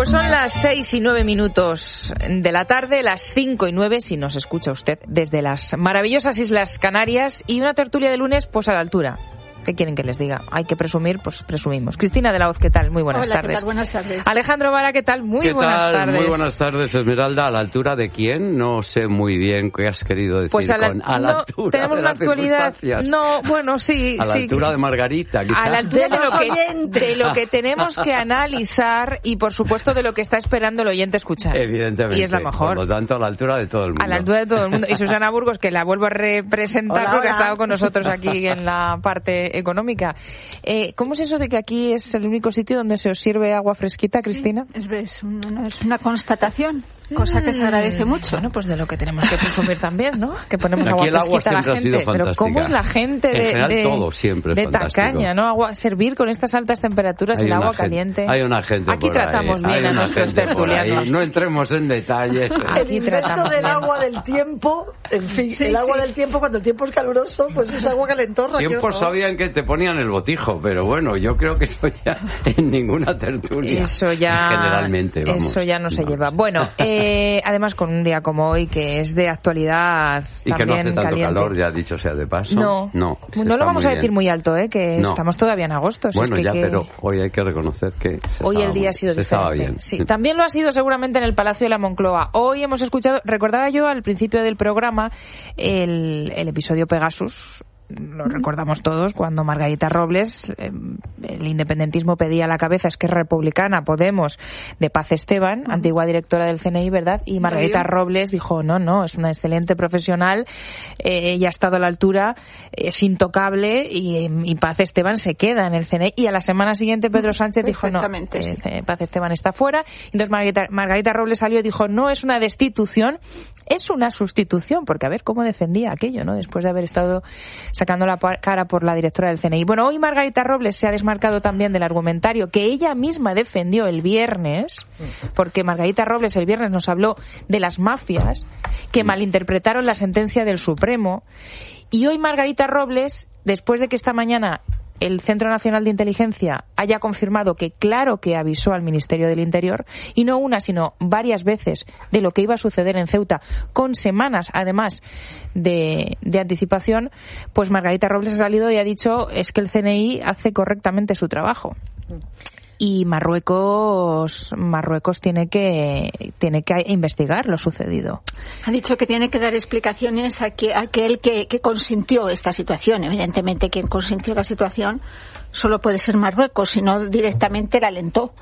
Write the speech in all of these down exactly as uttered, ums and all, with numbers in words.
Son las seis y nueve minutos de la tarde, las cinco y nueve si nos escucha usted desde las maravillosas Islas Canarias, y una tertulia de lunes pues a la altura. ¿Qué quieren que les diga? Hay que presumir, pues presumimos. Cristina de la Hoz, ¿qué tal? Muy buenas Hola, tardes. ¿qué tal? Buenas tardes. Alejandro Vara, ¿qué tal? Muy ¿Qué buenas tal? tardes. Muy buenas tardes, Esmeralda. ¿A la altura de quién? No sé muy bien qué has querido decir pues a la, con a la no, altura tenemos de una las actualidad. circunstancias. No, bueno, sí. A la sí, altura de Margarita, quizás. A la altura de, De lo los que, oyentes. de lo que tenemos que analizar y, por supuesto, de lo que está esperando el oyente escuchar. Evidentemente. Y es la mejor. Por lo tanto, a la altura de todo el mundo. A la altura de todo el mundo. Y Susana Burgos, que la vuelvo a representar Hola, porque hola. ha estado con nosotros aquí en la parte económica. Eh, ¿Cómo es eso de que aquí es el único sitio donde se os sirve agua fresquita, Cristina? Sí, es, es, una, es una constatación, cosa que se agradece mucho. Bueno, pues de lo que tenemos que presumir también, ¿no? Que ponemos Aquí agua el agua fresquita a la siempre ha sido gente. Pero fantástica. ¿cómo es la gente de, En general, de, todo siempre es de fantástico. tacaña, ¿no? Agua, servir con estas altas temperaturas Hay el una agua gente- caliente. Hay una gente Aquí por ahí, tratamos bien hay a una nuestros gente por ahí. tertulianos. No entremos en detalles. Aquí El invento tratamos del bien. agua del tiempo, en fin, Sí, el agua sí. del tiempo, cuando el tiempo es caluroso, pues es agua calentorra. qué Tiempos horror. sabían que te ponían el botijo, pero bueno, yo creo que eso ya en ninguna tertulia. Eso ya, Generalmente, vamos. eso ya no se Vamos. lleva. Bueno, eh, además con un día como hoy que es de actualidad Y que no también hace tanto caliente. calor, ya dicho sea de paso. No, no, no está lo vamos muy a decir bien. muy alto, ¿eh? Que No. estamos todavía en agosto. si Bueno, es que, ya, que- pero hoy hay que reconocer que se Hoy estaba el día muy- ha sido se diferente. estaba bien. Sí, también lo ha sido seguramente en el Palacio de la Moncloa. Hoy hemos escuchado, recordaba yo al principio del programa, el, el episodio Pegasus. Lo recordamos todos cuando Margarita Robles, eh, el independentismo pedía a la cabeza Esquerra Republicana, Podemos, de Paz Esteban, uh-huh. antigua directora del C N I, ¿verdad? Y Margarita Robles dijo, no, no, es una excelente profesional, eh, ella ha estado a la altura, es intocable, y, y Paz Esteban se queda en el C N I. Y a la semana siguiente Pedro Sánchez dijo, no, eh, sí. Paz Esteban está fuera. Entonces Margarita, Margarita Robles salió y dijo, no es una destitución, es una sustitución, porque a ver cómo defendía aquello, ¿no? Después de haber estado sacando la cara por la directora del C N I. Bueno, hoy Margarita Robles se ha desmarcado también del argumentario que ella misma defendió el viernes, porque Margarita Robles el viernes nos habló de las mafias que malinterpretaron la sentencia del Supremo, y hoy Margarita Robles, después de que esta mañana el Centro Nacional de Inteligencia haya confirmado que claro que avisó al Ministerio del Interior, y no una sino varias veces, de lo que iba a suceder en Ceuta, con semanas además de, de anticipación, pues Margarita Robles ha salido y ha dicho es que el C N I hace correctamente su trabajo. Y Marruecos Marruecos tiene que tiene que investigar lo sucedido. Ha dicho que tiene que dar explicaciones a, que, a aquel que, que consintió esta situación. Evidentemente, quien consintió la situación solo puede ser Marruecos, si no directamente la alentó.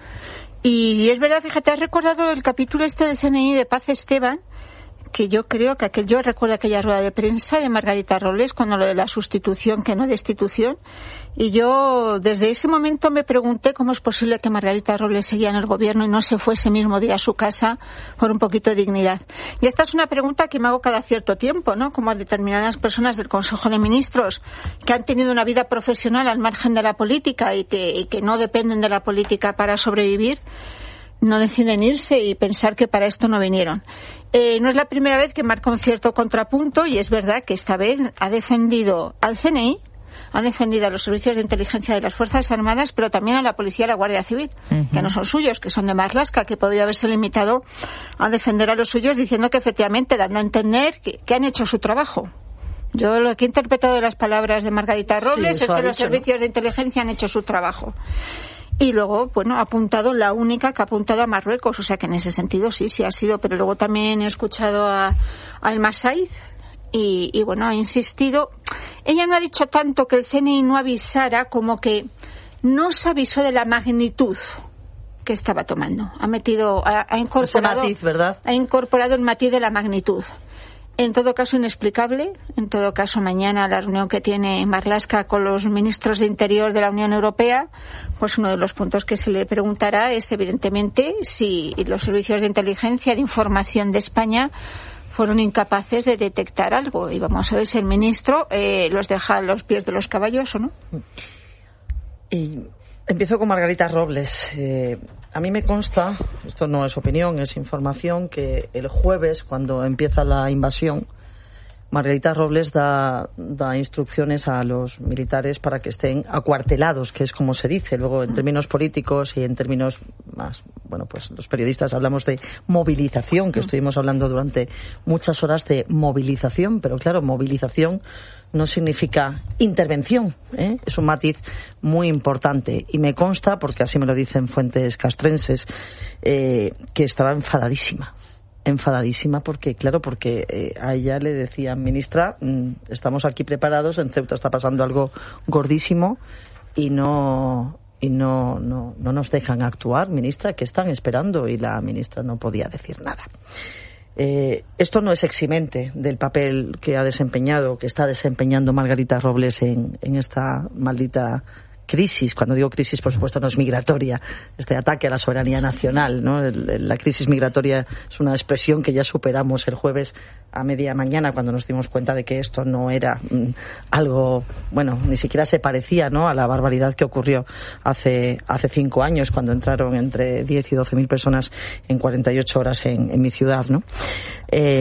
Y es verdad, fíjate, has recordado el capítulo este del C N I de Paz Esteban, que yo creo que aquel, yo recuerdo aquella rueda de prensa de Margarita Robles cuando lo de la sustitución que no destitución, y yo desde ese momento me pregunté cómo es posible que Margarita Robles seguía en el gobierno y no se fue ese mismo día a su casa por un poquito de dignidad. Y esta es una pregunta que me hago cada cierto tiempo, ¿no? Como a determinadas personas del Consejo de Ministros que han tenido una vida profesional al margen de la política y que, y que no dependen de la política para sobrevivir, no deciden irse y pensar que para esto no vinieron. Eh, no es la primera vez que marca un cierto contrapunto, y es verdad que esta vez ha defendido al C N I, ha defendido a los servicios de inteligencia de las Fuerzas Armadas, pero también a la Policía y a la Guardia Civil, uh-huh. que no son suyos, que son de Marlaska, que podría haberse limitado a defender a los suyos diciendo que efectivamente, dando a entender que, que han hecho su trabajo. Yo lo que he interpretado de las palabras de Margarita Robles sí, es que los dicho, servicios ¿no? de inteligencia han hecho su trabajo. Y luego, bueno, ha apuntado la única que ha apuntado a Marruecos, o sea que en ese sentido sí, sí ha sido, pero luego también he escuchado a, a Elma Said y, y bueno, ha insistido. Ella no ha dicho tanto que el C N I no avisara como que no se avisó de la magnitud que estaba tomando. Ha metido, ha, ha incorporado, ese matiz, ¿verdad? Ha incorporado el matiz de la magnitud. En todo caso, inexplicable. En todo caso, mañana la reunión que tiene Marlaska con los ministros de Interior de la Unión Europea, pues uno de los puntos que se le preguntará es, evidentemente, si los servicios de inteligencia de información de España fueron incapaces de detectar algo. Y vamos a ver si el ministro eh, los deja a los pies de los caballos o no. Y empiezo con Margarita Robles. Eh, a mí me consta, esto no es opinión, es información, que el jueves, cuando empieza la invasión, Margarita Robles da, da instrucciones a los militares para que estén acuartelados, que es como se dice. Luego, en términos políticos y en términos más, bueno, pues los periodistas hablamos de movilización, que estuvimos hablando durante muchas horas de movilización, pero claro, movilización no significa intervención, ¿eh? Es un matiz muy importante. Y me consta, porque así me lo dicen fuentes castrenses, eh, que estaba enfadadísima. enfadadísima porque, claro, porque eh, a ella le decían, ministra, mmm, estamos aquí preparados, en Ceuta está pasando algo gordísimo y no y no, no, no nos dejan actuar, ministra, ¿qué están esperando? Y la ministra no podía decir nada. Eh, esto no es eximente del papel que ha desempeñado, que está desempeñando Margarita Robles en, en esta maldita crisis. Cuando digo crisis, por supuesto, no es migratoria, este ataque a la soberanía nacional, ¿no? El, el, la crisis migratoria es una expresión que ya superamos el jueves a media mañana, cuando nos dimos cuenta de que esto no era mm, algo, bueno, ni siquiera se parecía, ¿no?, a la barbaridad que ocurrió hace hace cinco años, cuando entraron entre diez y doce mil personas en cuarenta y ocho horas en, en mi ciudad, ¿no? Eh,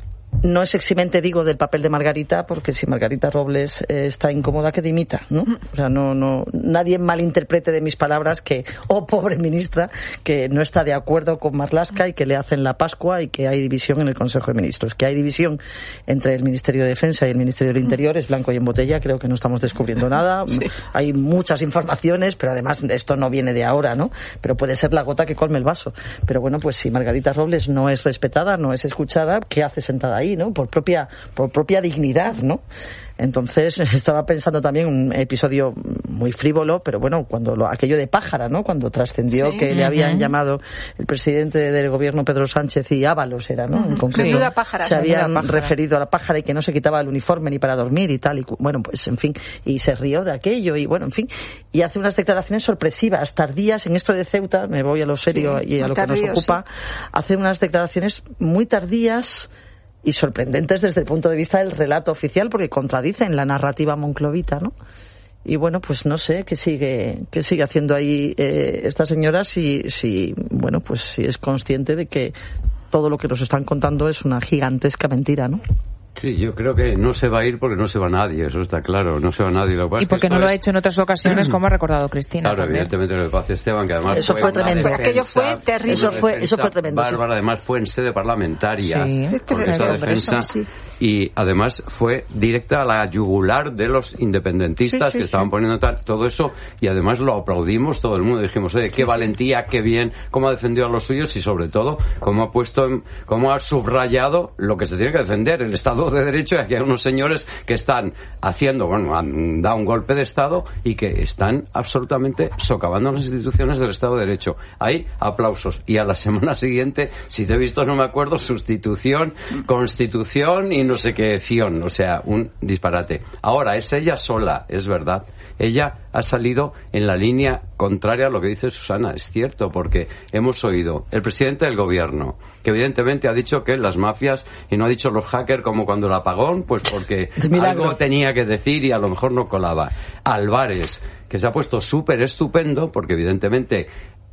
No es eximente, digo, del papel de Margarita, porque si Margarita Robles eh, está incómoda, que dimita, ¿no? O sea, no, no, nadie malinterprete de mis palabras que, oh, pobre ministra, que no está de acuerdo con Marlaska y que le hacen la Pascua y que hay división en el Consejo de Ministros. Que hay división entre el Ministerio de Defensa y el Ministerio del Interior es blanco y en botella, creo que no estamos descubriendo nada. Sí. Hay muchas informaciones, pero además esto no viene de ahora, ¿no? Pero puede ser la gota que colme el vaso. Pero bueno, pues si Margarita Robles no es respetada, no es escuchada, ¿qué hace sentada ahí? ¿No? Por propia, por propia dignidad, ¿no? Entonces estaba pensando también un episodio muy frívolo, pero bueno, cuando lo, aquello de Pájara, ¿no? Cuando trascendió sí, que uh-huh. le habían llamado el presidente del gobierno Pedro Sánchez y Ábalos era, ¿no? Uh-huh. En concreto, sí. pájara, se habían pájara. referido a la pájara y que no se quitaba el uniforme ni para dormir y tal, y bueno, pues en fin, y se rió de aquello y bueno, en fin, y hace unas declaraciones sorpresivas, tardías en esto de Ceuta, me voy a lo serio sí, y a lo tardío, que nos ocupa, sí. hace unas declaraciones muy tardías y sorprendentes desde el punto de vista del relato oficial, porque contradicen la narrativa monclovita, ¿no? Y bueno, pues no sé qué sigue qué sigue haciendo ahí eh, esta señora, si, si, bueno, pues si es consciente de que todo lo que nos están contando es una gigantesca mentira, ¿no? Sí, yo creo que no se va a ir porque no se va nadie, eso está claro, no se va nadie. Lo que pasa y porque es que no lo es... ha hecho en otras ocasiones, como ha recordado Cristina. Claro, también. evidentemente lo de Paz Esteban, que además eso fue, fue tremendo. Defensa, aquello fue terrible. Eso fue, eso fue tremendo. Bárbara, sí. Además fue en sede parlamentaria, sí, porque esa defensa, sí. y además fue directa a la yugular de los independentistas sí, sí, que sí. estaban poniendo tal, todo eso, y además lo aplaudimos todo el mundo, dijimos, oye, qué sí, valentía, sí. qué bien, cómo ha defendido a los suyos y sobre todo, cómo ha puesto, en, cómo ha subrayado lo que se tiene que defender, el Estado de Derecho, y aquí hay unos señores que están haciendo, bueno, han dado un golpe de Estado y que están absolutamente socavando las instituciones del Estado de Derecho. Hay aplausos. Y a la semana siguiente, si te he visto no me acuerdo, sustitución, constitución y no sé qué ción. O sea, un disparate. Ahora, es ella sola, es verdad. Ella ha salido en la línea contraria a lo que dice Susana. Es cierto, porque hemos oído el presidente del gobierno, que evidentemente ha dicho que las mafias, y no ha dicho los hackers como cuando el apagón, pues porque algo tenía que decir y a lo mejor no colaba. Álvarez, que se ha puesto súper estupendo, porque evidentemente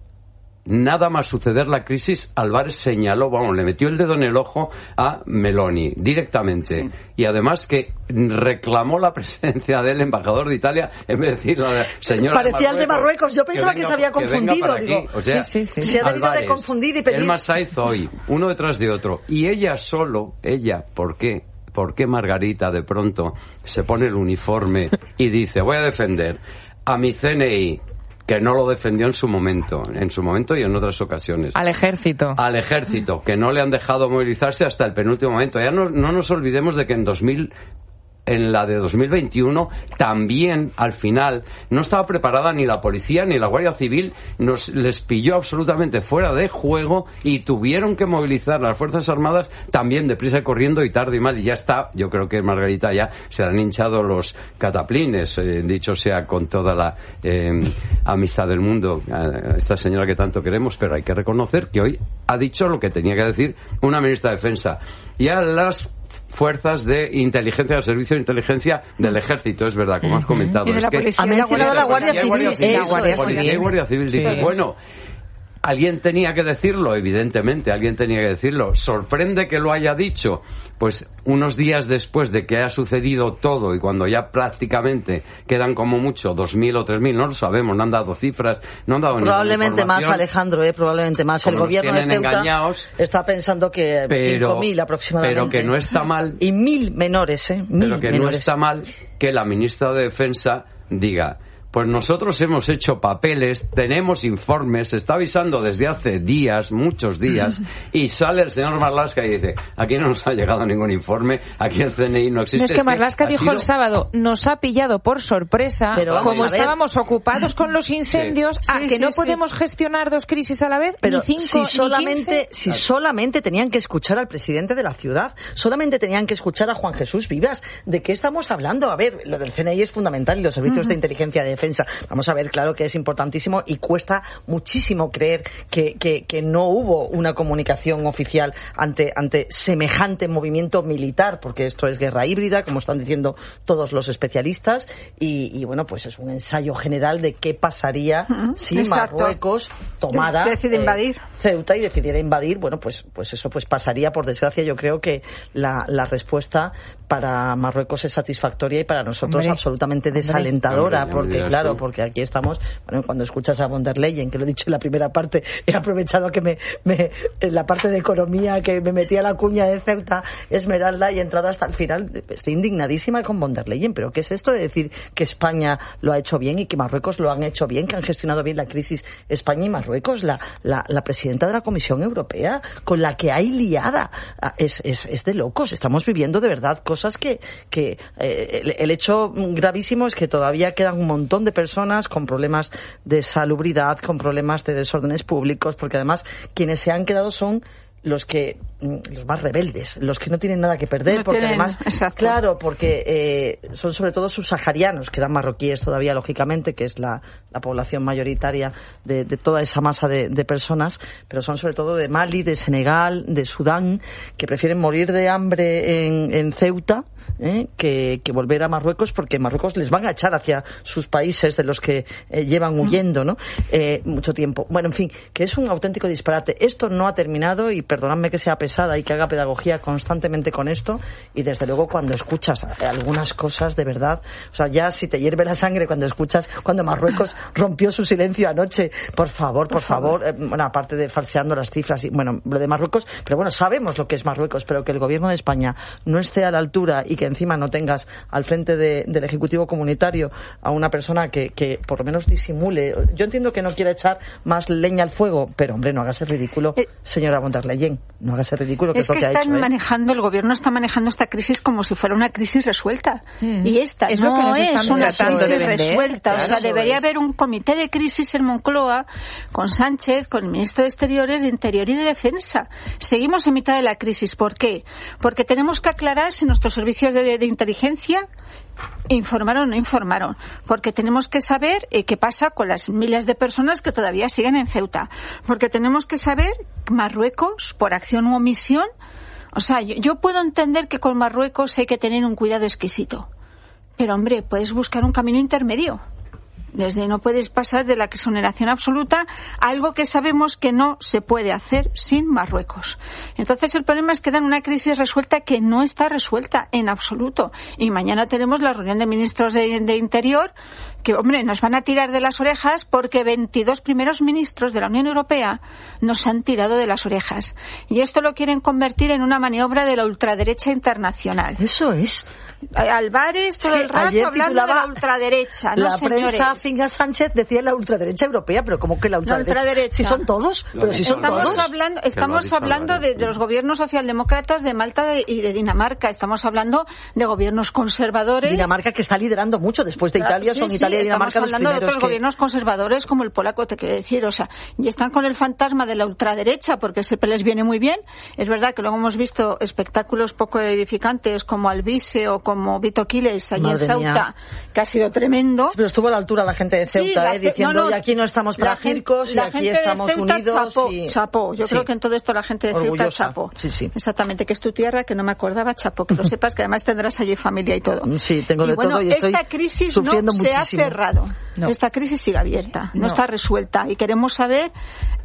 nada más suceder la crisis, Álvarez señaló, vamos, le metió el dedo en el ojo a Meloni directamente. Sí. Y además que reclamó la presencia del embajador de Italia en vez de decir la señora parecía el de Marruecos, yo pensaba que, venga, que se había confundido, digo, o sea, sí, sí, sí. se ha debido Álvarez, de confundir y pedir el Masaiz hoy, uno detrás de otro, y ella solo, ella, ¿por qué? ¿Por qué Margarita de pronto se pone el uniforme y dice, voy a defender a mi C N I, que no lo defendió en su momento, en su momento y en otras ocasiones? Al ejército. Al ejército, que no le han dejado movilizarse hasta el penúltimo momento. Ya no, no nos olvidemos de que en dos mil en la de dos mil veintiuno también al final no estaba preparada ni la policía ni la Guardia Civil, nos les pilló absolutamente fuera de juego y tuvieron que movilizar las Fuerzas Armadas también deprisa y corriendo y tarde y mal, y ya está. Yo creo que Margarita ya se le han hinchado los cataplines, eh, dicho sea con toda la eh, amistad del mundo a esta señora que tanto queremos, pero hay que reconocer que hoy ha dicho lo que tenía que decir una ministra de Defensa. Y a las fuerzas de inteligencia, del servicio de inteligencia del ejército, es verdad, como has comentado. Y de la es que policía, ha mencionado la Guardia Civil. Policía y Guardia Civil. Dice, bueno, Alguien tenía que decirlo, evidentemente, alguien tenía que decirlo. ¿Sorprende que lo haya dicho? Pues unos días después de que haya sucedido todo y cuando ya prácticamente quedan como mucho dos mil o tres mil, no lo sabemos, no han dado cifras, no han dado probablemente más, Alejandro, eh, probablemente más. El gobierno de Ceuta engañados, está pensando que cinco mil aproximadamente. Pero que no está mal. Y mil menores, ¿eh? Mil pero que menores. No está mal que la ministra de Defensa diga: pues nosotros hemos hecho papeles, tenemos informes, se está avisando desde hace días, muchos días, y sale el señor Marlaska y dice: aquí no nos ha llegado ningún informe, aquí el C N I no existe. No, es que Marlaska dijo sido... el sábado, nos ha pillado por sorpresa, pero como estábamos ocupados con los incendios, sí. a sí, que sí, no sí. podemos gestionar dos crisis a la vez, pero ni cinco, si ni solamente, quince. Si solamente tenían que escuchar al presidente de la ciudad, solamente tenían que escuchar a Juan Jesús Vivas. ¿De qué estamos hablando? A ver, lo del C N I es fundamental y los servicios uh-huh. de inteligencia de defensa. Vamos a ver, claro que es importantísimo y cuesta muchísimo creer que, que, que no hubo una comunicación oficial ante, ante semejante movimiento militar, porque esto es guerra híbrida, como están diciendo todos los especialistas, y, y bueno, pues es un ensayo general de qué pasaría uh-huh. si Exacto. Marruecos tomara decide invadir eh, Ceuta y decidiera invadir. Bueno, pues, pues eso pues pasaría. Por desgracia, yo creo que la, la respuesta para Marruecos es satisfactoria y para nosotros hombre, absolutamente desalentadora, hombre, porque claro, porque aquí estamos, bueno, cuando escuchas a von der Leyen, que lo he dicho en la primera parte, he aprovechado que me, me en la parte de economía, que me metía la cuña de Ceuta, Esmeralda, y he entrado hasta el final. Estoy indignadísima con von der Leyen, pero ¿qué es esto de decir que España lo ha hecho bien y que Marruecos lo han hecho bien, que han gestionado bien la crisis España y Marruecos? La, la, la presidenta de la Comisión Europea, con la que hay liada, es, es, es de locos. Estamos viviendo de verdad cosas que, que eh, el, el hecho gravísimo es que todavía quedan un montón de personas con problemas de salubridad, con problemas de desórdenes públicos, porque además quienes se han quedado son los que los más rebeldes, los que no tienen nada que perder, no porque tienen, además exacto. claro, porque eh, son sobre todo subsaharianos, quedan marroquíes todavía, lógicamente, que es la, la población mayoritaria de, de toda esa masa de, de personas, pero son sobre todo de Mali, de Senegal, de Sudán, que prefieren morir de hambre en, en Ceuta ¿eh? que, que volver a Marruecos, porque Marruecos les van a echar hacia sus países de los que eh, llevan huyendo, ¿no? Eh, mucho tiempo. Bueno, en fin, que es un auténtico disparate. Esto no ha terminado y perdonadme que sea pesada y que haga pedagogía constantemente con esto, y desde luego cuando escuchas algunas cosas de verdad, o sea, ya si te hierve la sangre cuando escuchas cuando Marruecos rompió su silencio anoche, por favor, por, por favor, favor. Eh, bueno, aparte de falseando las cifras y bueno, lo de Marruecos, pero bueno, sabemos lo que es Marruecos, pero que el gobierno de España no esté a la altura y que encima no tengas al frente de, del Ejecutivo Comunitario a una persona que, que por lo menos disimule. Yo entiendo que no quiera echar más leña al fuego, pero hombre, no hagas el ridículo, eh, señora von der Leyen. No hagas el ridículo, que es, es lo que, que están ha hecho, manejando, ¿eh? El gobierno está manejando esta crisis como si fuera una crisis resuelta. Mm. Y esta es no lo que nos es una crisis de resuelta. Claro, o sea, debería es. haber un comité de crisis en Moncloa con Sánchez, con el ministro de Exteriores, de Interior y de Defensa. Seguimos en mitad de la crisis. ¿Por qué? Porque tenemos que aclarar si nuestros servicios de, de, de inteligencia informaron o no informaron, porque tenemos que saber eh, qué pasa con las miles de personas que todavía siguen en Ceuta, porque tenemos que saber Marruecos, por acción u omisión, o sea, yo, yo puedo entender que con Marruecos hay que tener un cuidado exquisito, pero hombre, puedes buscar un camino intermedio. Desde no puedes pasar de la exoneración absoluta a algo que sabemos que no se puede hacer sin Marruecos. Entonces el problema es que dan una crisis resuelta que no está resuelta en absoluto. Y mañana tenemos la reunión de ministros de, de Interior que, hombre, nos van a tirar de las orejas porque veintidós primeros ministros de la Unión Europea nos han tirado de las orejas. Y esto lo quieren convertir en una maniobra de la ultraderecha internacional. Eso es. Álvarez todo sí, el rato hablando de la ultraderecha. No, la señores. prensa Finga Sánchez decía la ultraderecha europea, pero ¿cómo que la ultraderecha? La ultraderecha. Si son todos, pero si son estamos todos. Hablando, estamos hablando de, de los gobiernos socialdemócratas de Malta de, y de Dinamarca. Estamos hablando de gobiernos conservadores. Dinamarca, que está liderando mucho después de Italia, sí, son sí, Italia y Dinamarca estamos los hablando primeros de otros que... gobiernos conservadores como el polaco, te quiero decir, o sea, y están con el fantasma de la ultraderecha porque siempre les viene muy bien. Es verdad que luego hemos visto espectáculos poco edificantes como Alvise o como Vito Quiles allí Madre en Ceuta, mía. Que ha sido tremendo. Sí, pero estuvo a la altura la gente de Ceuta, sí, eh, diciendo, no, no, y aquí no estamos para circos, y aquí estamos Ceuta, unidos. Chapó, y... chapó. Yo sí. creo que en todo esto la gente de Orgullosa. Ceuta chapó. Sí, sí. Exactamente, que es tu tierra, que no me acordaba, chapó, que lo sepas, que además tendrás allí familia y todo. Sí, tengo de y bueno, todo y estoy esta crisis sufriendo no muchísimo. se ha cerrado. No. Esta crisis sigue abierta, no, no está resuelta, y queremos saber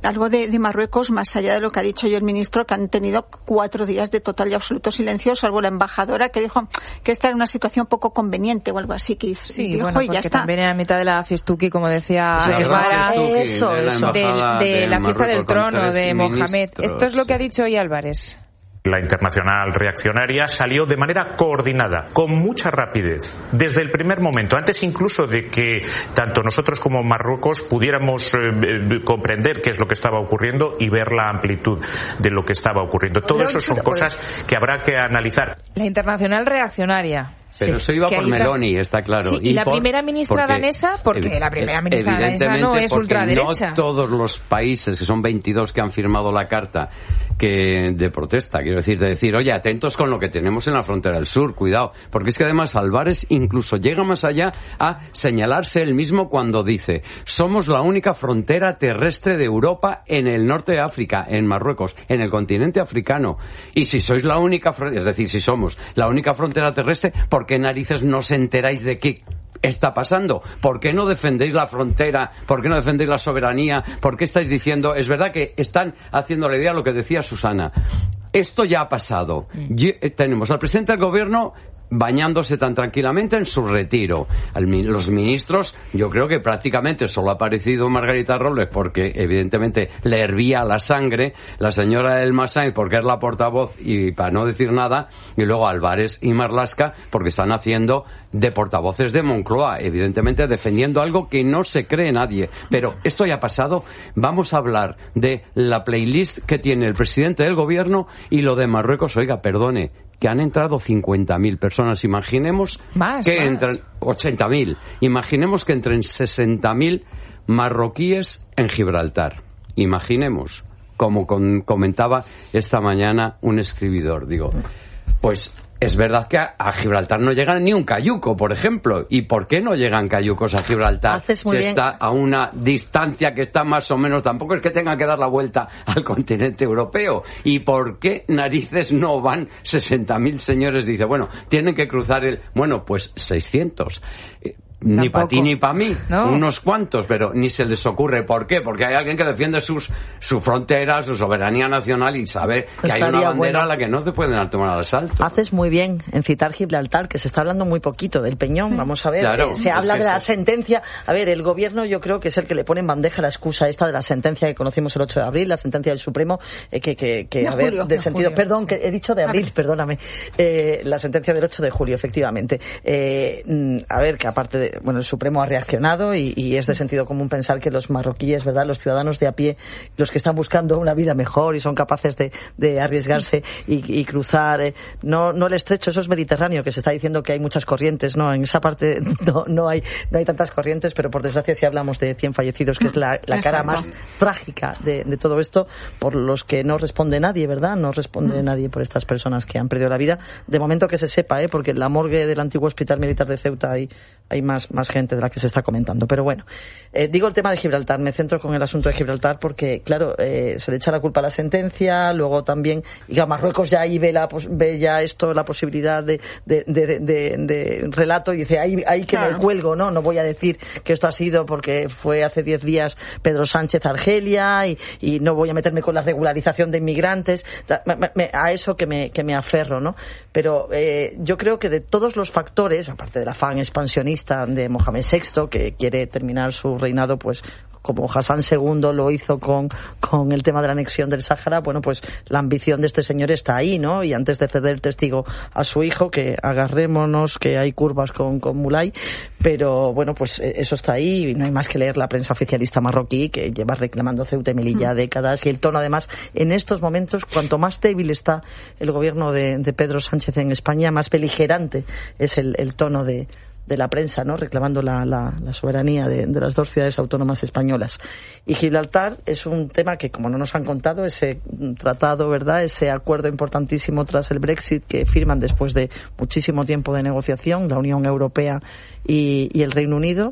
algo de, de Marruecos, más allá de lo que ha dicho hoy el ministro, que han tenido cuatro días de total y absoluto silencio, salvo la embajadora que dijo que esta era una situación poco conveniente o algo así, que sí, dijo, bueno, y ya está. También en la mitad de la Fiestuki, como decía sí, Álvaro, eso, de, eso. de, de, de la fiesta del trono de Mohamed. Esto es lo que ha dicho hoy Álvarez. La internacional reaccionaria salió de manera coordinada, con mucha rapidez, desde el primer momento, antes incluso de que tanto nosotros como Marruecos pudiéramos eh, comprender qué es lo que estaba ocurriendo y ver la amplitud de lo que estaba ocurriendo. Todo eso son cosas que habrá que analizar. La internacional reaccionaria. Pero sí, eso iba por Meloni, está claro. Sí, y, y la por, primera ministra porque, danesa, porque la primera ministra danesa no es ultraderecha. No todos los países, que son veintidós que han firmado la carta que de protesta, quiero decir, de decir, oye, atentos con lo que tenemos en la frontera del sur, cuidado, porque es que además Álvarez incluso llega más allá a señalarse él mismo cuando dice, somos la única frontera terrestre de Europa en el norte de África, en Marruecos, en el continente africano, y si sois la única, es decir, si somos la única frontera terrestre, ¿por qué narices no os enteráis de qué está pasando? ¿Por qué no defendéis la frontera? ¿Por qué no defendéis la soberanía? ¿Por qué estáis diciendo? Es verdad que están haciendo la idea lo que decía Susana. Esto ya ha pasado. Y, tenemos al presidente del gobierno bañándose tan tranquilamente en su retiro. Los ministros, yo creo que prácticamente solo ha aparecido Margarita Robles porque evidentemente le hervía la sangre, la señora Elma Sainz porque es la portavoz y para no decir nada, y luego Álvarez y Marlaska porque están haciendo de portavoces de Moncloa, evidentemente defendiendo algo que no se cree nadie. Pero esto ya ha pasado. Vamos a hablar de la playlist que tiene el presidente del gobierno y lo de Marruecos. Oiga, perdone, que han entrado cincuenta mil personas. Imaginemos más, que más. entran ochenta mil. Imaginemos que entren sesenta mil marroquíes en Gibraltar. Imaginemos, como con, comentaba esta mañana un escribidor. Digo, pues es verdad que a, a Gibraltar no llega ni un cayuco, por ejemplo. ¿Y por qué no llegan cayucos a Gibraltar? Si está a una distancia que está más o menos, tampoco es que tengan que dar la vuelta al continente europeo. ¿Y por qué narices no van sesenta mil señores? Dice, bueno, tienen que cruzar el... Bueno, pues seiscientos. Eh, Ni para ti ni para mí, no. Unos cuantos, pero ni se les ocurre. ¿Por qué? Porque hay alguien que defiende sus, su frontera, su soberanía nacional y sabe que hay una bandera bueno. a la que no te pueden tomar al asalto. Haces muy bien en citar Gibraltar, que se está hablando muy poquito del Peñón. Vamos a ver, claro, eh, se habla que de la sí. sentencia. A ver, el gobierno yo creo que es el que le pone en bandeja la excusa esta de la sentencia que conocimos el ocho de abril, la sentencia del Supremo, eh, que, que, que de a ver, julio, de de sentido, julio. perdón, que he dicho de abril, perdóname, eh, la sentencia del ocho de julio, efectivamente. Eh, a ver, que aparte de, bueno, el Supremo ha reaccionado y, y es de sentido común pensar que los marroquíes, ¿verdad?, los ciudadanos de a pie, los que están buscando una vida mejor y son capaces de, de arriesgarse y, y cruzar, eh, no, no el estrecho, eso es Mediterráneo, que se está diciendo que hay muchas corrientes, no, en esa parte no, no hay, no hay tantas corrientes, pero por desgracia si hablamos de cien fallecidos, que es la, la cara más trágica de, de todo esto, por los que no responde nadie, ¿verdad?, no responde nadie por estas personas que han perdido la vida, de momento que se sepa, eh, porque en la morgue del antiguo hospital militar de Ceuta hay, hay más, más gente de la que se está comentando. Pero bueno, eh, digo el tema de Gibraltar, me centro con el asunto de Gibraltar porque, claro, eh, se le echa la culpa a la sentencia, luego también, y a Marruecos ya ahí ve, la, ve ya esto, la posibilidad de, de, de, de, de, de relato y dice, ahí, ahí que claro. me cuelgo, ¿no? No voy a decir que esto ha sido porque fue hace diez días Pedro Sánchez a Argelia y, y no voy a meterme con la regularización de inmigrantes, me, me, a eso que me, que me aferro, ¿no? Pero eh, yo creo que de todos los factores, aparte del afán expansionista de Mohamed sexto, que quiere terminar su reinado, pues como Hassan segundo lo hizo con, con el tema de la anexión del Sáhara, bueno, pues la ambición de este señor está ahí, ¿no? Y antes de ceder el testigo a su hijo, que agarrémonos, que hay curvas con, con Mulay, pero bueno, pues eso está ahí y no hay más que leer la prensa oficialista marroquí, que lleva reclamando Ceuta y Melilla mm. décadas, y el tono además, en estos momentos, cuanto más débil está el gobierno de, de Pedro Sánchez en España, más beligerante es el, el tono de de la prensa, ¿no?, reclamando la, la, la soberanía de, de las dos ciudades autónomas españolas. Y Gibraltar es un tema que, como no nos han contado, ese tratado, ¿verdad?, ese acuerdo importantísimo tras el Brexit que firman después de muchísimo tiempo de negociación, la Unión Europea y, y el Reino Unido,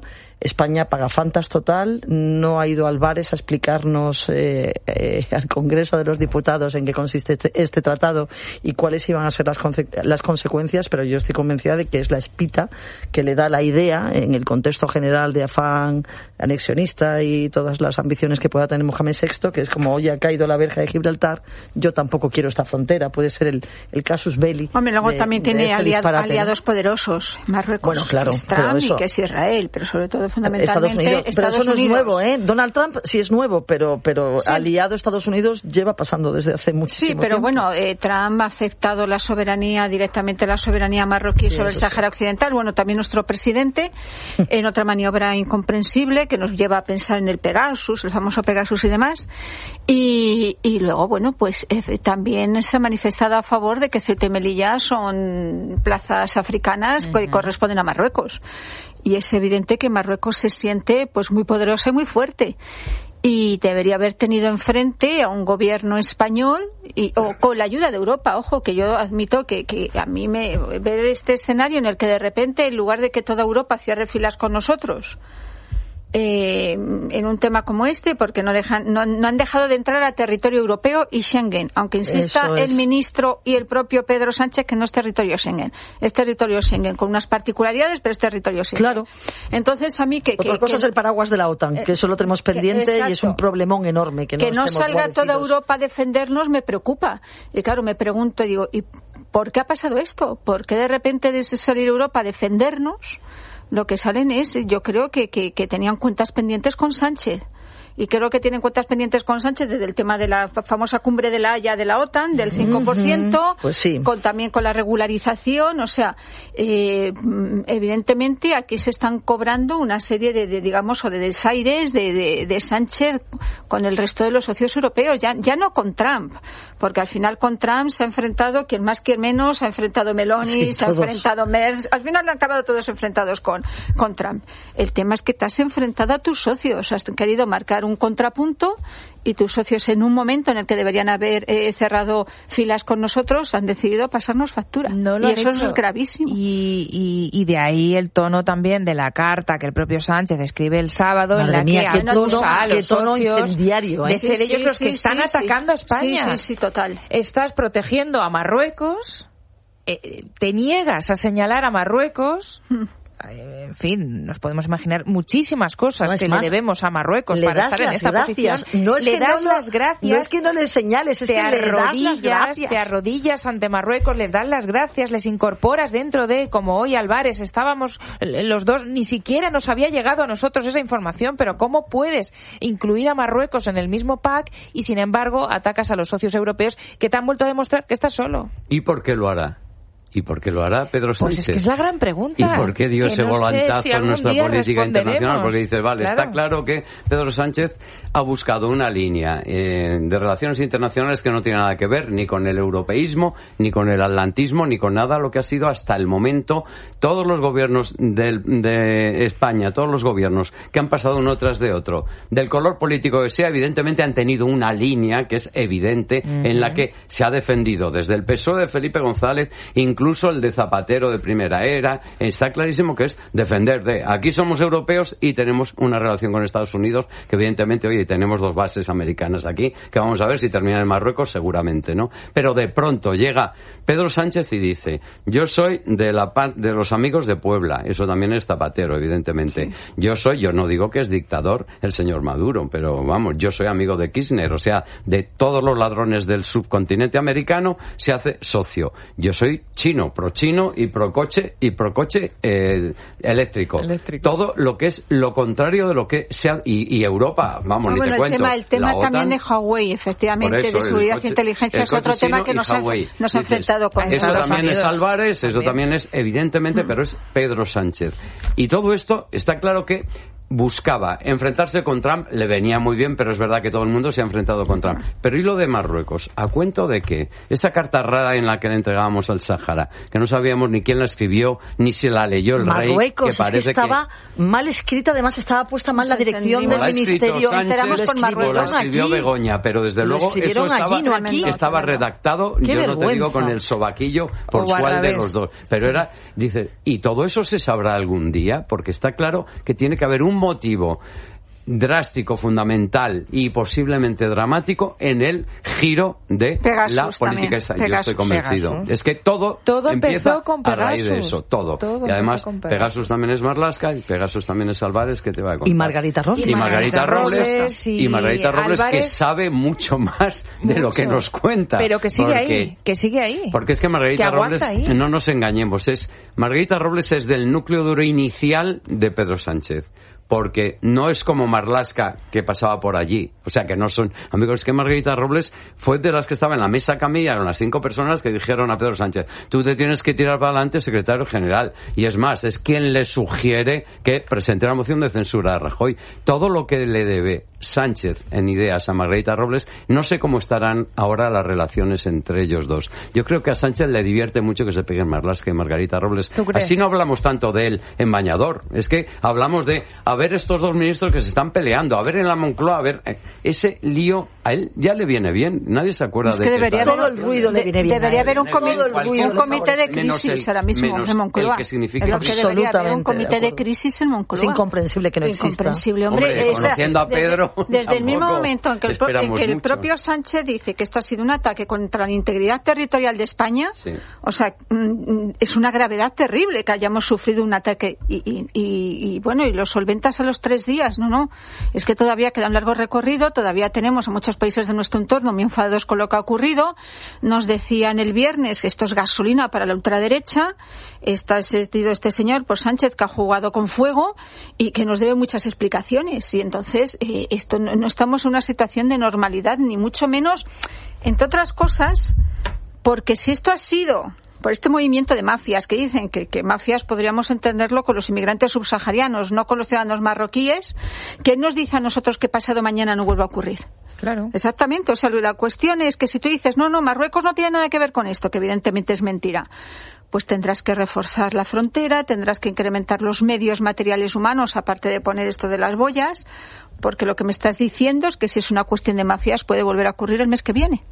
España paga fantas total, no ha ido Álvarez a explicarnos eh, eh, al Congreso de los Diputados en qué consiste este, este tratado y cuáles iban a ser las, conse- las consecuencias, pero yo estoy convencida de que es la espita que le da la idea en el contexto general de afán anexionista y todas las ambiciones que pueda tener Mohamed sexto, que es como, oye, ha caído la verja de Gibraltar, yo tampoco quiero esta frontera, puede ser el, el casus belli. Hombre, luego de, también de tiene este aliad, disparate, aliados ¿no? poderosos, Marruecos, bueno, claro, que es Trump eso, y que es Israel, pero sobre todo fundamentalmente Estados Unidos. Estados pero eso no Unidos. es nuevo, ¿eh? Donald Trump sí es nuevo, pero pero sí. aliado Estados Unidos lleva pasando desde hace muchísimo tiempo. Sí, pero tiempo. bueno, eh, Trump ha aceptado la soberanía, directamente la soberanía marroquí sí, sobre el Sáhara sí. Occidental. Bueno, también nuestro presidente, en otra maniobra incomprensible que nos lleva a pensar en el Pegasus, el famoso Pegasus y demás. Y, y luego, bueno, pues eh, también se ha manifestado a favor de que Ceuta y Melilla son plazas africanas uh-huh. que corresponden a Marruecos. Y es evidente que Marruecos se siente pues muy poderosa y muy fuerte. Y debería haber tenido enfrente a un gobierno español y, o con la ayuda de Europa. Ojo, que yo admito que, que a mí me ver este escenario en el que de repente, en lugar de que toda Europa cierre filas con nosotros, Eh, en un tema como este, porque no dejan, no, no han dejado de entrar a territorio europeo y Schengen, aunque insista es. el ministro y el propio Pedro Sánchez que no es territorio Schengen, es territorio Schengen con unas particularidades, pero es territorio Schengen. Claro. Entonces a mí que otra que, cosa que, es el paraguas de la OTAN, eh, que eso lo tenemos pendiente que, y es un problemón enorme que no, que no salga toda Europa a defendernos me preocupa. Y claro, me pregunto, digo, ¿y por qué ha pasado esto? ¿Por qué de repente desde salir Europa a defendernos? Lo que salen es, yo creo que, que, que tenían cuentas pendientes con Sánchez. Y creo que tienen cuentas pendientes con Sánchez desde el tema de la famosa cumbre de la Haya de la OTAN, del cinco por ciento, uh-huh. pues sí. con, también con la regularización. O sea, eh, evidentemente aquí se están cobrando una serie de, de digamos, o de desaires de, de, de Sánchez con el resto de los socios europeos. Ya, ya no con Trump, porque al final con Trump se ha enfrentado quien más, quien menos, se ha enfrentado Meloni, sí, se ha enfrentado Merz. Al final han acabado todos enfrentados con, con Trump. El tema es que te has enfrentado a tus socios, has querido marcar un contrapunto y tus socios en un momento en el que deberían haber eh, cerrado filas con nosotros han decidido pasarnos factura. No lo y eso hecho. es gravísimo. Y, y, y de ahí el tono también de la carta que el propio Sánchez escribe el sábado Madre en la mía, que qué tono, acusa a los tono socios incendiario, ¿eh? de ser sí, ellos sí, los que sí, están sí, atacando sí. a España. Sí, sí, sí, total. Estás protegiendo a Marruecos, eh, te niegas a señalar a Marruecos. Hmm. En fin, nos podemos imaginar muchísimas cosas no, que más, le debemos a Marruecos para estar en esta gracias. posición. No es le que das no, las gracias. No es que no le señales, es te que le das las Te gracias. arrodillas ante Marruecos, les das las gracias, les incorporas dentro de, como hoy Álvarez, estábamos los dos, ni siquiera nos había llegado a nosotros esa información, pero ¿cómo puedes incluir a Marruecos en el mismo pack y sin embargo atacas a los socios europeos que te han vuelto a demostrar que estás solo? ¿Y por qué lo hará? ¿Y por qué lo hará Pedro Sánchez? Pues es que es la gran pregunta. ¿Y por qué dio ese no volantazo si en nuestra política internacional? Porque dices, vale, claro. Está claro que Pedro Sánchez ha buscado una línea eh, de relaciones internacionales que no tiene nada que ver ni con el europeísmo, ni con el atlantismo, ni con nada lo que ha sido hasta el momento todos los gobiernos del, de España, todos los gobiernos que han pasado uno tras de otro, del color político que sea, evidentemente han tenido una línea que es evidente uh-huh. en la que se ha defendido desde el P S O E de Felipe González, incluso Incluso el de Zapatero de primera era, está clarísimo que es defender de aquí somos europeos y tenemos una relación con Estados Unidos que evidentemente, oye, tenemos dos bases americanas aquí, que vamos a ver si termina en Marruecos, seguramente, ¿no? Pero de pronto llega Pedro Sánchez y dice, yo soy de la de los amigos de Puebla, eso también es Zapatero, evidentemente. Sí. Yo soy, yo no digo que es dictador el señor Maduro, pero vamos, yo soy amigo de Kirchner, o sea, de todos los ladrones del subcontinente americano se hace socio. Yo soy chino, pro chino y pro coche y pro coche eh, eléctrico. eléctrico. Todo lo que es lo contrario de lo que sea y, y Europa, vamos, no, ni bueno, te cuento. El tema, el tema la también OTAN, de Huawei, efectivamente, eso, de seguridad coche, e inteligencia es otro tema que nos ha, nos ha enfrentado con eso Estados también Unidos. Es Álvarez, eso también es evidentemente, mm. pero es Pedro Sánchez. Y todo esto está claro que buscaba enfrentarse con Trump, le venía muy bien, pero es verdad que todo el mundo se ha enfrentado con Trump. Pero ¿y lo de Marruecos? ¿A cuento de qué? Esa carta rara en la que le entregábamos al Sáhara, que no sabíamos ni quién la escribió, ni si la leyó el Marruecos, rey, que parece es que estaba que... mal escrita, además estaba puesta mal la dirección del la ministerio. Sánchez, lo la escribió allí. Begoña, pero desde luego eso estaba, allí, no aquí. estaba redactado, Qué yo vergüenza. no te digo con el sobaquillo por cuál de los dos, pero era, dice, y todo eso se sabrá algún día, porque está claro que tiene que haber un motivo drástico, fundamental y posiblemente dramático en el giro de Pegasus la política esta. Yo estoy convencido. Pegasus. Es que todo, todo empieza con a raíz de Pegasus. eso, todo. todo y además Pegasus. Pegasus también es Marlaska y Pegasus también es Álvarez, que te va a contar. Y Margarita Robles. Y Margarita Robles, y, y Margarita Robles Álvarez, que sabe mucho más de mucho. lo que nos cuenta. Pero que sigue porque, ahí, que sigue ahí. Porque es que Margarita que Robles, ahí. no nos engañemos, es Margarita Robles es del núcleo duro inicial de Pedro Sánchez. Porque no es como Marlaska, que pasaba por allí. O sea, que no son... Amigos, es que Margarita Robles fue de las que estaba en la mesa camilla con las cinco personas que dijeron a Pedro Sánchez, tú te tienes que tirar para adelante, secretario general. Y es más, es quien le sugiere que presente la moción de censura a Rajoy. Todo lo que le debe Sánchez en ideas a Margarita Robles, no sé cómo estarán ahora las relaciones entre ellos dos. Yo creo que a Sánchez le divierte mucho que se peguen Marlaska y Margarita Robles. Así no hablamos tanto de él en Bañador. Es que hablamos de... A ver estos dos ministros que se están peleando, a ver en la Moncloa, a ver, ese lío a él ya le viene bien, nadie se acuerda es de que que debería está... haber, todo el ruido le viene bien. Debería haber un, comi cualquier, un comité de crisis ahora mismo en Moncloa. Que significa es lo que debería haber, un comité de, de crisis en Moncloa. Es incomprensible que no exista. Incomprensible, hombre. hombre esa, conociendo a Pedro, desde, desde el mismo momento en que, el, en que el mucho. propio Sánchez dice que esto ha sido un ataque contra la integridad territorial de España, sí. O sea, es una gravedad terrible que hayamos sufrido un ataque y, y, y, y bueno, y lo solventas a los tres días, no, no. Es que todavía queda un largo recorrido, todavía tenemos a muchos países de nuestro entorno muy enfadados con lo que ha ocurrido. Nos decían el viernes que esto es gasolina para la ultraderecha. Está asistido este señor por Sánchez, que ha jugado con fuego y que nos debe muchas explicaciones. Y entonces, eh, esto no, no estamos en una situación de normalidad, ni mucho menos, entre otras cosas, porque si esto ha sido por este movimiento de mafias, que dicen que, que mafias podríamos entenderlo con los inmigrantes subsaharianos, no con los ciudadanos marroquíes, ¿quién nos dice a nosotros que pasado mañana no vuelva a ocurrir? Claro. Exactamente, o sea, la cuestión es que si tú dices, no, no, Marruecos no tiene nada que ver con esto, que evidentemente es mentira, pues tendrás que reforzar la frontera, tendrás que incrementar los medios materiales humanos, aparte de poner esto de las boyas, porque lo que me estás diciendo es que si es una cuestión de mafias puede volver a ocurrir el mes que viene.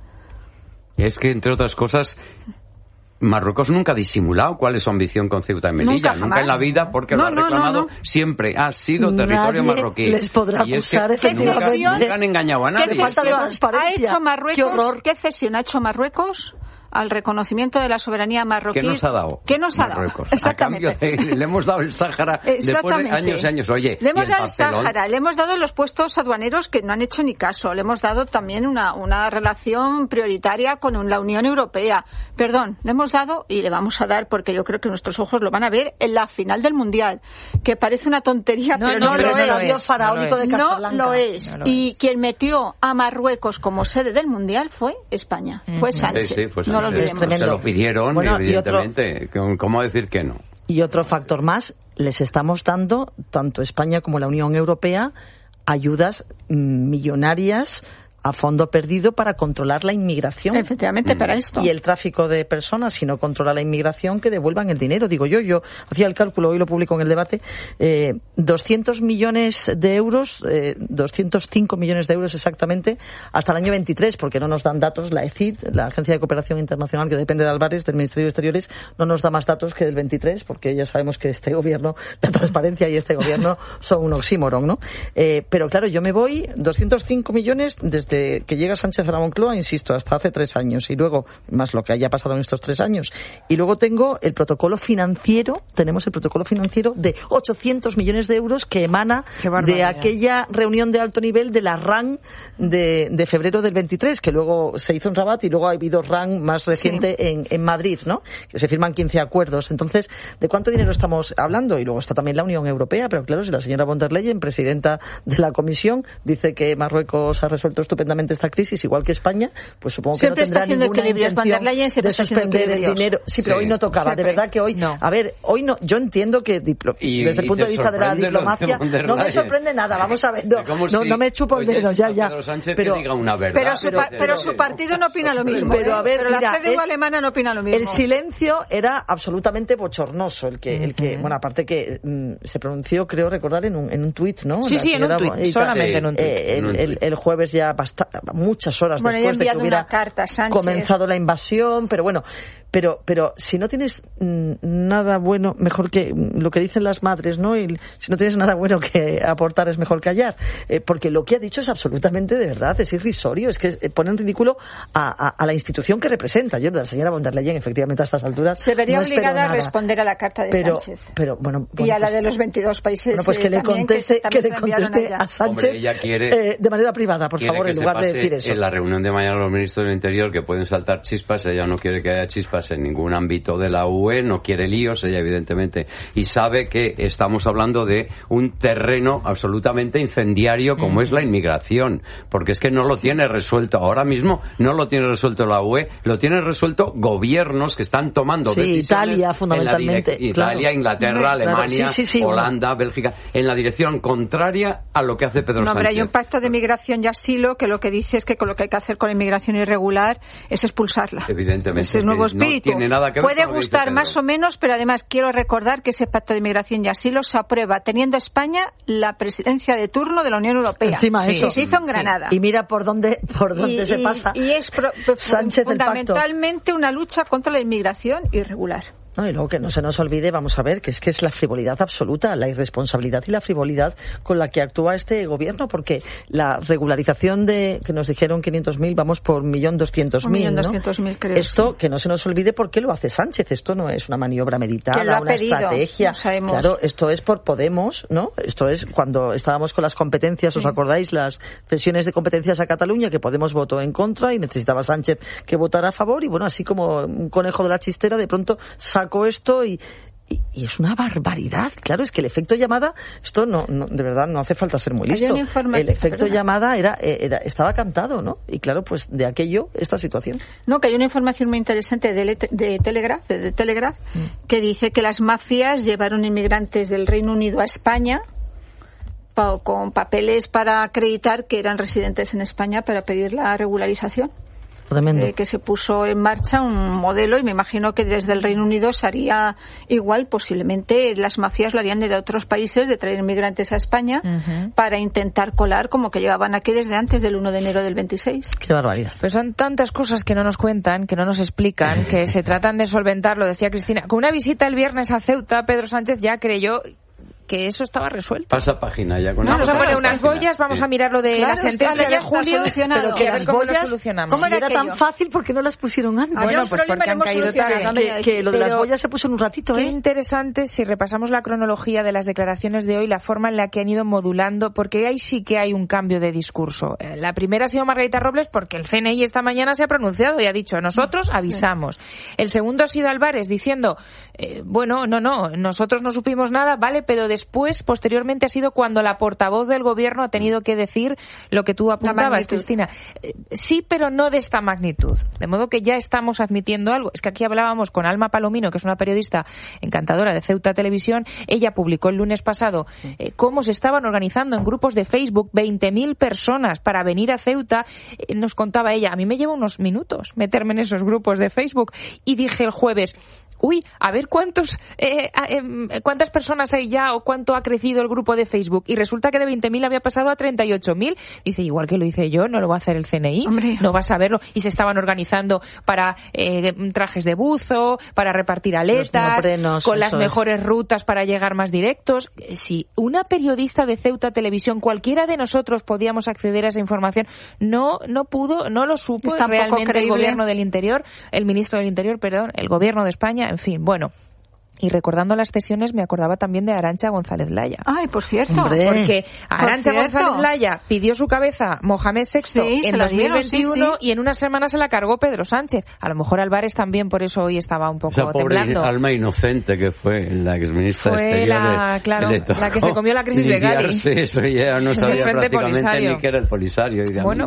Es que, entre otras cosas, Marruecos nunca ha disimulado cuál es su ambición con Ceuta y Melilla. Nunca, nunca en la vida, porque no, lo ha reclamado, no, no, no. siempre ha sido territorio nadie marroquí. Les podrá y acusar, es que nunca, nunca han engañado a nadie. ¿Qué falta de cesión transparencia? ha hecho Marruecos? Qué horror. ¿Qué cesión ha hecho Marruecos al reconocimiento de la soberanía marroquí? ¿Qué nos ha dado? ¿Qué nos ha Marruecos? dado? Exactamente. A cambio de, le hemos dado el Sáhara después de años y años. Oye, le hemos ¿y el dado el papelón? Sáhara, le hemos dado los puestos aduaneros que no han hecho ni caso, le hemos dado también una, una relación prioritaria con la Unión Europea. Perdón, le hemos dado y le vamos a dar, porque yo creo que nuestros ojos lo van a ver en la final del Mundial, que parece una tontería, no, pero no, no, pero lo, no es. lo es. Faraónico de No Casablanca. lo es. No lo y es. quien metió a Marruecos como sede del Mundial fue España, Uh-huh. fue Sánchez. Sí, sí, pues no lo Sánchez. olvidemos. Se lo pidieron, Bueno, evidentemente. Y otro... ¿Cómo decir que no? Y otro factor más, les estamos dando, tanto España como la Unión Europea, ayudas millonarias a fondo perdido para controlar la inmigración. Efectivamente, para esto. Y el tráfico de personas, si no controla la inmigración, que devuelvan el dinero. Digo yo, yo hacía el cálculo, hoy lo publico en el debate, eh, doscientos millones de euros, eh, doscientos cinco millones de euros exactamente, hasta el año veintitrés, porque no nos dan datos, la E C I D, la Agencia de Cooperación Internacional, que depende de Álvarez, del Ministerio de Exteriores, no nos da más datos que del veintitrés, porque ya sabemos que este gobierno, la transparencia y este gobierno son un oxímoron, ¿no? Eh, pero claro, yo me voy, doscientos cinco millones desde que llega Sánchez a la Moncloa, insisto, hasta hace tres años, y luego, más lo que haya pasado en estos tres años. Y luego tengo el protocolo financiero, tenemos el protocolo financiero de ochocientos millones de euros que emana de aquella reunión de alto nivel de la R A N de, de febrero del veintitrés, que luego se hizo en Rabat y luego ha habido R A N más reciente sí. en, en Madrid, ¿no? Que se firman quince acuerdos. Entonces, ¿de cuánto dinero estamos hablando? Y luego está también la Unión Europea, pero claro, si la señora von der Leyen, presidenta de la Comisión, dice que Marruecos ha resuelto estupendamente estupendamente esta crisis, igual que España, pues supongo que siempre no tendrá está haciendo ninguna equilibrios. intención de suspender el dinero. Sí, pero sí. hoy no tocaba. Siempre. De verdad que hoy, no. a ver, hoy no. Yo entiendo que diplo, y, desde el punto de vista de la diplomacia, de no me sorprende nada. Vamos a ver, no, no, si, no me chupo el dedo, ya, ya. Pero, diga una verdad, pero, su, pero, pero su partido no opina lo mismo. Pero a ver, pero mira, la C D U alemana no opina lo mismo. El silencio era absolutamente bochornoso, el que, el que, bueno, aparte que mm, se pronunció, creo recordar en un en un tuit, ¿no? Sí, sí, en un tuit, solamente en un tuit. Eh, el, el, el jueves ya basta, muchas horas bueno, después de que hubiera una carta, Sánchez. comenzado la invasión, pero bueno, pero pero si no tienes mm, nada bueno, mejor que lo que dicen las madres, ¿no? Y si no tienes nada bueno que aportar es mejor callar, eh, porque lo que ha dicho es absolutamente de verdad, es irrisorio, es que pone en ridículo a, a, a la institución que representa. Yo, de la señora von der Leyen, efectivamente a estas alturas se vería no obligada a responder a la carta de pero, Sánchez. Pero bueno, bueno, y a la pues, de los veintidós países. Bueno, pues que le conteste, que, que le conteste a Sánchez. Hombre, ella quiere, eh, de manera privada, por favor, en lugar de decir eso. En la reunión de mañana los ministros del Interior que pueden saltar chispas, ella no quiere que haya chispas en ningún ámbito de la U E, no quiere líos, ella evidentemente, y sabe que estamos hablando de un terreno absolutamente incendiario como mm. es la inmigración, porque es que no lo sí. tiene resuelto ahora mismo, no lo tiene resuelto la U E, lo tiene resuelto gobiernos que están tomando sí, decisiones Italia fundamentalmente, en la direc- Italia, claro. Inglaterra, claro. Alemania, sí, sí, sí, Holanda, bueno. Bélgica, en la dirección contraria a lo que hace Pedro no, Sánchez. Pero hay un pacto de migración y asilo que lo que dice es que con lo que hay que hacer con la inmigración irregular es expulsarla. Evidentemente. Ese nuevo espíritu. No tiene nada que ver Puede con lo gustar que más o menos, pero además quiero recordar que ese pacto de inmigración y asilo se aprueba teniendo España la presidencia de turno de la Unión Europea. Encima sí. eso. Y se hizo en Granada. Y mira por dónde por dónde y, se y, pasa. Y es pro, Sánchez fundamentalmente una lucha contra la inmigración irregular. No, y luego que no se nos olvide, vamos a ver, que es que es la frivolidad absoluta, la irresponsabilidad y la frivolidad con la que actúa este gobierno, porque la regularización de, que nos dijeron quinientos mil, vamos por un millón doscientos mil, un millón doscientos mil, creo. Esto, sí. que no se nos olvide por qué lo hace Sánchez, esto no es una maniobra meditada, lo ha una pedido, estrategia. Claro, esto es por Podemos, ¿no? Esto es cuando estábamos con las competencias, sí. ¿os acordáis? Las cesiones de competencias a Cataluña, que Podemos votó en contra y necesitaba Sánchez que votara a favor, y bueno, así como un conejo de la chistera, de pronto sacó esto y Y, y es una barbaridad, claro, es que el efecto llamada, esto no, no de verdad no hace falta ser muy listo. El efecto perdona. llamada era, era estaba cantado, ¿no? Y claro, pues de aquello esta situación. No, que hay una información muy interesante de, de Telegraph, de, de Telegraph mm. que dice que las mafias llevaron inmigrantes del Reino Unido a España pa, con papeles para acreditar que eran residentes en España para pedir la regularización. Eh, que se puso en marcha un modelo y me imagino que desde el Reino Unido se haría igual, posiblemente las mafias lo harían de otros países, de traer inmigrantes a España uh-huh. para intentar colar como que llevaban aquí desde antes del uno de enero del veintiséis. Qué barbaridad. Pues son tantas cosas que no nos cuentan, que no nos explican, que se tratan de solventar, lo decía Cristina. Con una visita el viernes a Ceuta, Pedro Sánchez ya creyó que eso estaba resuelto. Pasa página ya con no, Vamos a poner unas página. boyas, vamos sí. a mirar lo de claro, la sentencia de julio, pero que a ver cómo lo solucionamos. ¿Cómo era, si era tan fácil porque no las pusieron antes? Ah, bueno, pues porque han caído tarde. Que, que lo de las boyas se puso en un ratito, ¿eh? Qué interesante si repasamos la cronología de las declaraciones de hoy, la forma en la que han ido modulando, porque ahí sí que hay un cambio de discurso. La primera ha sido Margarita Robles porque el C N I esta mañana se ha pronunciado y ha dicho, nosotros avisamos. Sí. El segundo ha sido Álvarez diciendo, eh, bueno, no, no, nosotros no supimos nada, vale, pero después, posteriormente, ha sido cuando la portavoz del gobierno ha tenido que decir lo que tú apuntabas, Cristina. Sí, pero no de esta magnitud. De modo que ya estamos admitiendo algo. Es que aquí hablábamos con Alma Palomino, que es una periodista encantadora de Ceuta Televisión. Ella publicó el lunes pasado eh, cómo se estaban organizando en grupos de Facebook veinte mil personas para venir a Ceuta. Eh, nos contaba ella, a mí me lleva unos minutos meterme en esos grupos de Facebook. Y dije el jueves, uy, a ver cuántos eh, eh, cuántas personas hay ya o cuánto ha crecido el grupo de Facebook. Y resulta que de veinte mil había pasado a treinta y ocho mil. Dice, igual que lo hice yo, no lo va a hacer el C N I. Hombre. No vas a verlo. Y se estaban organizando para eh, trajes de buzo, para repartir aletas, morenos, con las es. mejores rutas para llegar más directos. Si una periodista de Ceuta Televisión, cualquiera de nosotros podíamos acceder a esa información, no no pudo, no lo supo Está realmente el gobierno del Interior, el ministro del Interior, perdón, el gobierno de España. En fin, bueno. Y recordando las cesiones me acordaba también de Arantxa González Laya. Ay, por cierto. Hombre, porque Arantxa González Laya pidió su cabeza Mohamed sexto sí, en dos mil veintiuno dieron, sí, sí. y en una semana se la cargó Pedro Sánchez. A lo mejor Álvarez también por eso hoy estaba un poco Esa pobre temblando. Alma inocente que fue la exministra fue exterior. La, de, claro, la que se comió la crisis de Gali. Sí, eso ya no sabía prácticamente ni qué era el Polisario. Y bueno,